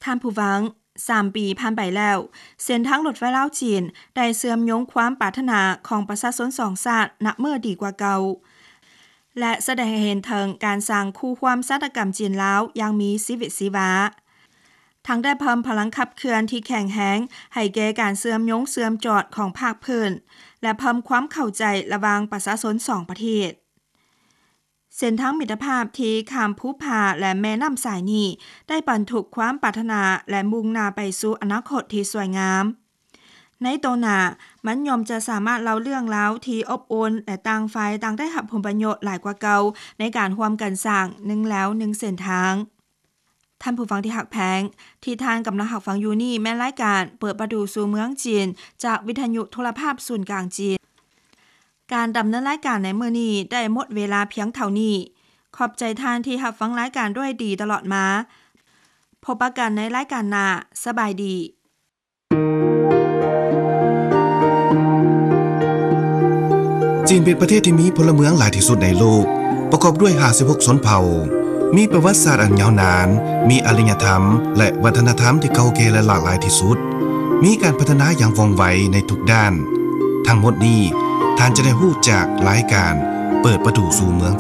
ท่านผู้ฟัง3 ปีผ่านไปแล้วเส้นทางรถไฟลาวจีนได้เสื่อมโยงความปรารถนาของประชาชน2ชาติณเมื่อดีกว่าเก่าและแสดงให้เห็นถึงการสร้างคู่ความชาติกรรมจีนลาวอย่างมีชีวิตชีวาทั้งได้เพิ่มพลังขับเคลื่อนที่แข็งแรงให้แก่การเสื่อมโยงเสื่อมจอดของภาคพื้นและเพิ่มความเข้าใจระหว่างประชาชน2ประเทศเส้นทางมิตรภาพที่ข้ามภูผาและแม่น้ำสายนี้ได้บรรทุกความปรารถนาและมุ่งหน้าไปสู่อนาคตที่สวยงามในโตหน้ามันย่อมจะสามารถเล่าเรื่องราวที่อบอุ่นและต่างฝ่ายต่างได้รับผลประโยชน์หลายกว่าเก่าในการร่วมกันสร้าง1 เส้นทางท่านผู้ฟังที่หักแพงที่ท่านกำลังหักฟังอยู่นี่แม่รายการเปิดประตูสู่เมืองจีนจากวิทยุโทรภาพศูนย์กลางจีนการดำเนินรายการในมื้อนี้ได้หมดเวลาเพียงเท่านี้ขอบใจท่านที่รับฟังรายการด้วยดีตลอดมาพบกันในรายการหน้าสบายดีจีนเป็นประเทศที่มีพลเมืองหลายที่สุดในโลกประกอบด้วย56ชนเผ่ามีประวัติศาสตร์อันยาวนานมีอารยธรรมและวัฒนธรรมที่เก่าแก่และหลากหลายที่สุดมีการพัฒนาอย่างว่องไวในทุกด้านทั้งหมดนี้ท่านจะได้รู้จากรายการเปิดประตูสู่เมือง